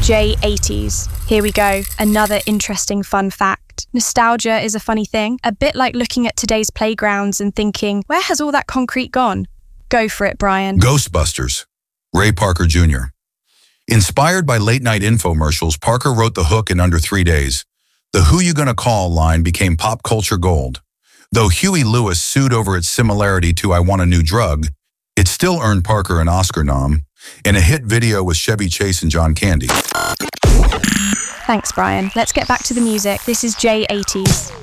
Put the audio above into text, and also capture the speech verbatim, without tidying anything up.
J eighties. Here we go, another interesting fun fact. Nostalgia is a funny thing, a bit like looking at today's playgrounds and thinking, where has all that concrete gone? Go for it, Brian. Ghostbusters. Ray Parker Junior Inspired by late-night infomercials, Parker wrote the hook in under three days. The "Who You Gonna Call" line became pop culture gold. Though Huey Lewis sued over its similarity to "I Want a New Drug," it still earned Parker an Oscar nom in a hit video with Chevy Chase and John Candy. Thanks, Brian. Let's get back to the music. This is J eighties.